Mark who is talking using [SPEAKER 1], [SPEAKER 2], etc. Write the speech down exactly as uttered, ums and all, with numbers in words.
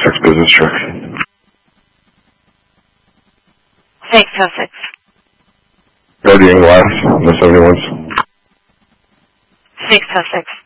[SPEAKER 1] Six business truck.
[SPEAKER 2] six oh six.
[SPEAKER 1] Guardian glass, no seventy-ones.
[SPEAKER 2] six oh six.